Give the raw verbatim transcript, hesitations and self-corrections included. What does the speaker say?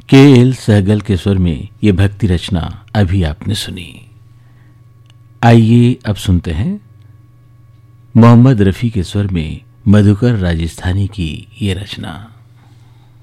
के एल सहगल के स्वर में ये भक्ति रचना अभी आपने सुनी। आइए अब सुनते हैं मोहम्मद रफ़ी के स्वर में मधुकर राजस्थानी की ये रचना।